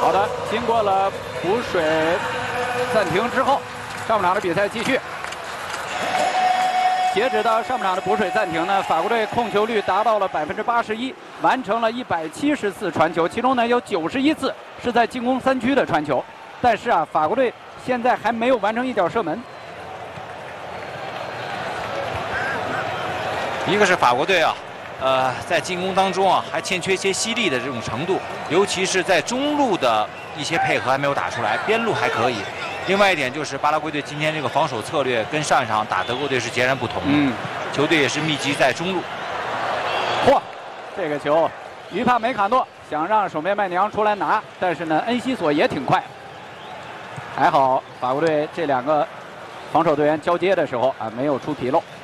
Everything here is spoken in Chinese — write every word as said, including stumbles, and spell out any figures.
好的，经过了补水暂停之后，上半场的比赛继续。截止到上半场的补水暂停呢，法国队控球率达到了百分之八十一，完成了一百七十次传球，其中呢有九十一次是在进攻三区的传球。但是啊，法国队现在还没有完成一脚射门。 一个是法国队啊，呃，在进攻当中啊还欠缺一些犀利的这种程度，尤其是在中路的一些配合还没有打出来，边路还可以。另外一点就是巴拉圭队今天这个防守策略跟上一场打德国队是截然不同的。嗯，球队也是密集在中路。 嚯，这个球，于帕梅卡诺想让守门麦尼昂出来拿，但是呢，恩西索也挺快。还好法国队这两个防守队员交接的时候啊，没有出纰漏。